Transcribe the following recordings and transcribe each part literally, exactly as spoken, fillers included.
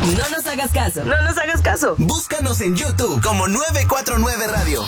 No nos hagas caso. No nos hagas caso. Búscanos en YouTube como nueve cuatro nueve Radio.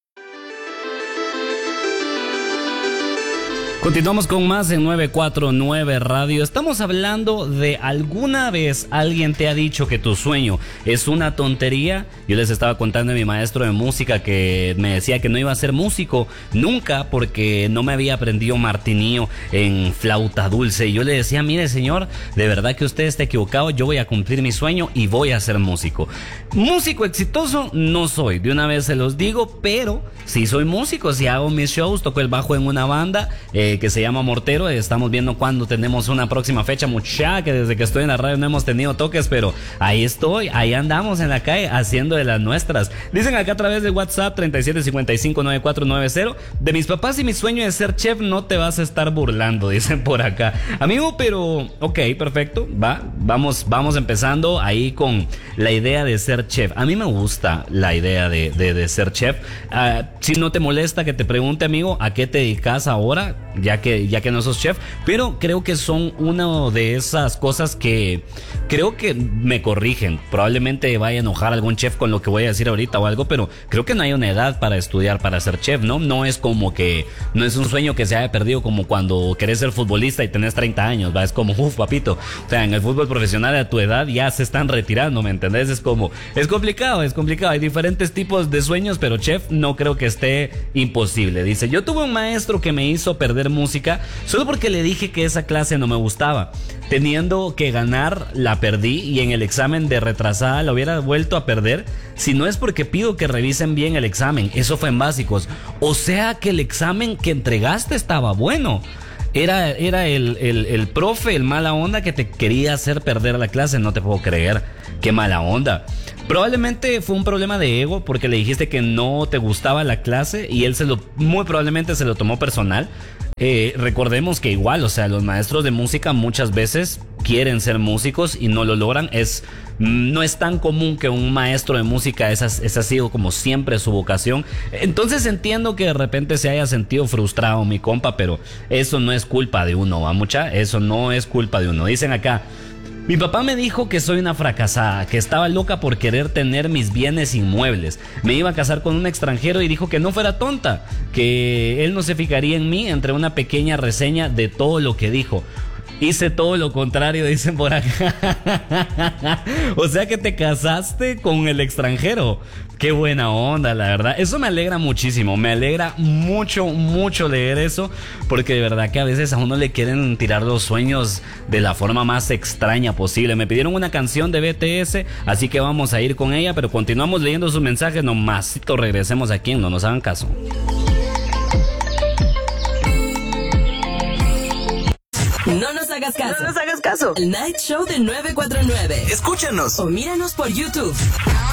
Continuamos con más en nueve cuatro nueve Radio. Estamos hablando de alguna vez alguien te ha dicho que tu sueño es una tontería. Yo les estaba contando a mi maestro de música que me decía que no iba a ser músico nunca porque no me había aprendido martinillo en flauta dulce. Y yo le decía, mire señor, de verdad que usted está equivocado, yo voy a cumplir mi sueño y voy a ser músico. Músico exitoso no soy, de una vez se los digo, pero sí soy músico, si hago mis shows, toco el bajo en una banda eh, que se llama Mortero. Estamos viendo cuándo tenemos una próxima fecha, mucha, que desde que estoy en la radio no hemos tenido toques, pero ahí estoy, ahí andamos en la calle haciendo de las nuestras. Dicen acá a través de WhatsApp treinta y siete cincuenta y cinco noventa y cuatro noventa, de mis papás y mi sueño de ser chef no te vas a estar burlando, dicen por acá. Amigo, pero ok, perfecto, va, vamos, vamos empezando ahí con la idea de ser chef. A mí me gusta la idea de, de, de ser chef. Uh, si no te molesta que te pregunte, amigo, ¿a qué te dedicas ahora? Ya que, ya que no sos chef, pero creo que son una de esas cosas que creo que me corrigen. Probablemente vaya a enojar a algún chef con lo que voy a decir ahorita o algo, pero creo que no hay una edad para estudiar para ser chef, ¿no? No es como que, no es un sueño que se haya perdido como cuando querés ser futbolista y tenés treinta años, ¿va? Es como, uff, papito, o sea, en el fútbol profesional a tu edad ya se están retirando, ¿me entendés? Es como, es complicado, es complicado, hay diferentes tipos de sueños, pero chef no creo que esté imposible. Dice, yo tuve un maestro que me hizo perder música solo porque le dije que esa clase no me gustaba. Teniendo que ganar, la perdí y en el examen de retrasada la hubiera vuelto a perder si no es porque pido que revisen bien el examen. Eso fue en básicos. O sea que el examen que entregaste estaba bueno. Era, era el, el, el profe, el mala onda que te quería hacer perder la clase. No te puedo creer. Qué mala onda. Probablemente fue un problema de ego porque le dijiste que no te gustaba la clase y él se lo, muy probablemente se lo tomó personal. Eh, recordemos que igual, o sea, los maestros de música muchas veces quieren ser músicos y no lo logran. Es, no es tan común que un maestro de música esa, esa ha sido como siempre su vocación. Entonces entiendo que de repente se haya sentido frustrado mi compa, pero eso no es culpa de uno, ¿va mucha? Eso no es culpa de uno. Dicen acá, mi papá me dijo que soy una fracasada, que estaba loca por querer tener mis bienes inmuebles. Me iba a casar con un extranjero y dijo que no fuera tonta, que él no se fijaría en mí. Entre una pequeña reseña de todo lo que dijo. Hice todo lo contrario, dicen por acá. O sea que te casaste con el extranjero. Qué buena onda, la verdad. Eso me alegra muchísimo. Me alegra mucho, mucho leer eso. Porque de verdad que a veces a uno le quieren tirar los sueños de la forma más extraña posible. Me pidieron una canción de B T S, así que vamos a ir con ella. Pero continuamos leyendo sus mensajes. Nomás regresemos aquí en No Nos Hagan Caso. No nos hagas caso. No nos hagas caso. El Night Show de nueve cuatro nueve. Escúchanos O míranos por YouTube.